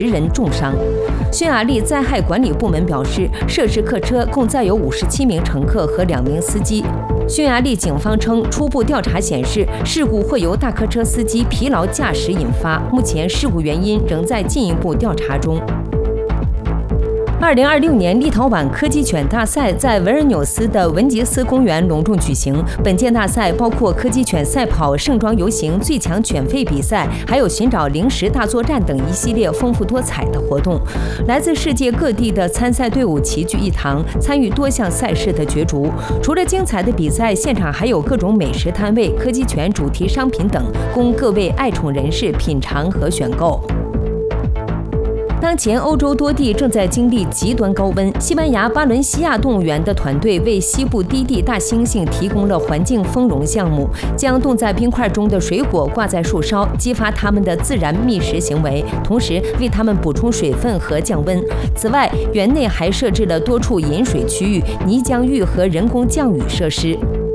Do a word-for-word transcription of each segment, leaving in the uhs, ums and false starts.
人重伤。匈牙利灾害管理部门表示，涉事客车共载有五十七名乘客和两名司机。匈牙利警方称，初步调查显示，事故或由大客车司机疲劳驾驶引发，目前事故原因仍在进一步调查中。二零二六年立陶宛柯基犬大赛在维尔纽斯的文吉斯公园隆重举行。本届大赛包括柯基犬赛跑、盛装游行、最强犬吠比赛，还有寻找零食大作战等一系列丰富多彩的活动。来自世界各地的参赛队伍齐聚一堂，参与多项赛事的角逐。除了精彩的比赛，现场还有各种美食摊位、柯基犬主题商品等，供各位爱宠人士品尝和选购。当前欧洲多地正在经历极端高温，西班牙巴伦西亚动物园的团队为西部低地大猩猩提供了环境丰容项目，将冻在冰块中的水果挂在树梢，激发它们的自然觅食行为，同时为它们补充水分和降温。此外，园内还设置了多处饮水区域、泥浆浴和人工降雨设施。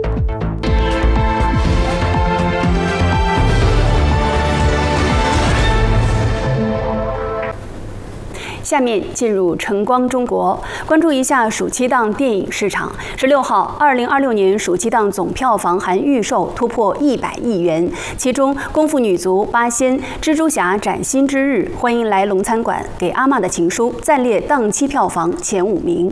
下面进入晨光中国，关注一下暑期档电影市场。十六号，二零二六年暑期档总票房含预售突破一百亿元，其中《功夫女足》《八仙》《蜘蛛侠：崭新之日》《欢迎来龙餐馆》《给阿嬷的情书》暂列档期票房前五名。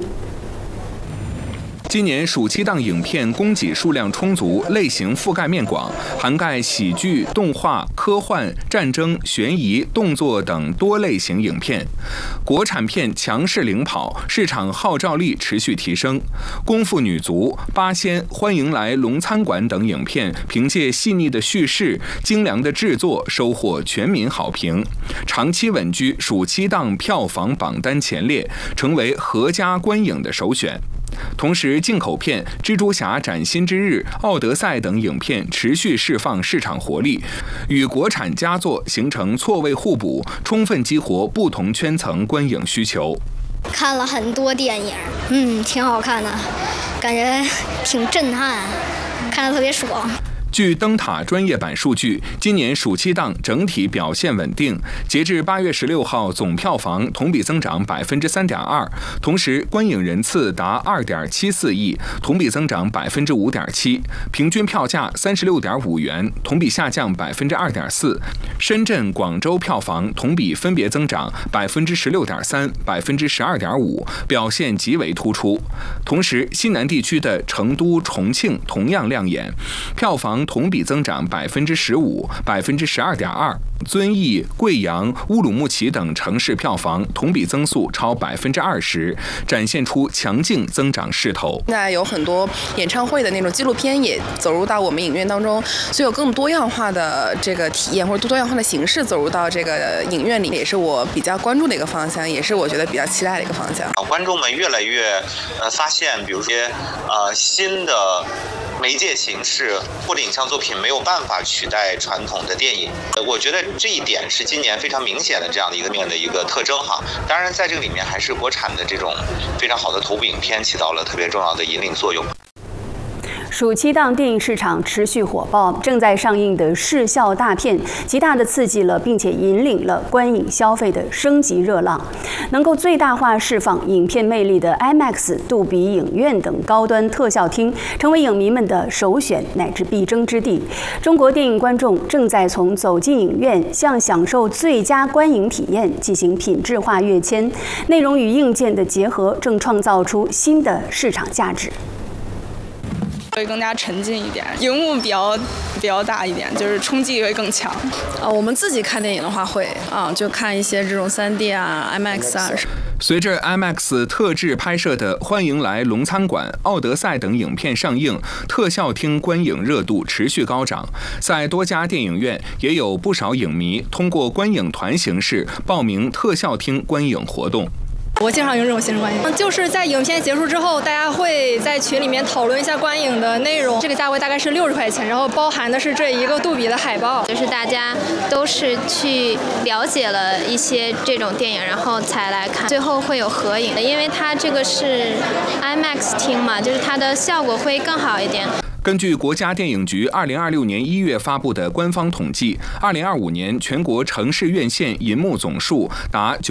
今年暑期档影片供给数量充足，类型覆盖面广，涵盖喜剧、动画、科幻、战争、悬疑、动作等多类型影片。国产片强势领跑，市场号召力持续提升。功夫女足、八仙、欢迎来龙餐馆等影片凭借细腻的叙事、精良的制作，收获全民好评，长期稳居暑期档票房榜单前列，成为合家观影的首选。同时，进口片《蜘蛛侠：崭新之日》《奥德赛》等影片持续释放市场活力，与国产佳作形成错位互补，充分激活不同圈层观影需求。 看了很多电影，嗯，挺好看的，感觉挺震撼，看得特别爽。 据灯塔专业版数据，今年暑期档整体表现稳定。截至八月十六号，总票房同比增长百分之三点二，同时观影人次达二点七四亿，同比增长百分之五点七，平均票价三十六点五元，同比下降百分之二点四。深圳、广州票房同比分别增长百分之十六点三、百分之十二点五，表现极为突出。同时，西南地区的成都、重庆同样亮眼，票房同比增长百分之十五、百分之十二点二。遵义、贵阳、乌鲁木齐等城市票房同比增速超百分之二十，展现出强劲增长势头。 现在有很多演唱会的那种纪录片也走入到我们影院当中，所以有更多样化的这个体验或者多样化的形式走入到这个影院里，也是我比较关注的一个方向，也是我觉得比较期待的一个方向。 观众们越来越呃发现，比如说呃新的媒介形式或者影像作品没有办法取代传统的电影，我觉得这一点是今年非常明显的这样的一个面的一个特征哈。当然，在这个里面还是国产的这种非常好的头部影片起到了特别重要的引领作用。 暑期档电影市场持续火爆，正在上映的视效大片，极大的刺激了并且引领了观影消费的升级热浪。能够最大化释放影片魅力的 IMAX、杜比影院等高端特效厅，成为影迷们的首选乃至必争之地。中国电影观众正在从走进影院向享受最佳观影体验进行品质化跃迁，内容与硬件的结合正创造出新的市场价值。 会更加沉浸一点，荧幕比较比较大一点，就是冲击会更强。 啊，我们自己看电影的话会啊，就看一些这种 三 D 啊、IMAX 啊。 随着 IMAX 特制拍摄的《欢迎来龙餐馆》《奥德赛》等影片上映，特效厅观影热度持续高涨。在多家电影院，也有不少影迷通过观影团形式报名特效厅观影活动。 我经常用这种形式观影，就是在影片结束之后，大家会在群里面讨论一下观影的内容。这个价位大概是六十块钱，然后包含的是这一个杜比的海报。 就是大家都是去了解了一些这种电影，然后才来看，最后会有合影的，因为它这个是 IMAX 厅嘛，就是它的效果会更好一点。 根据国家电影局二零二六年一月发布的官方统计，二零二五年全国城市院线银幕总数达九。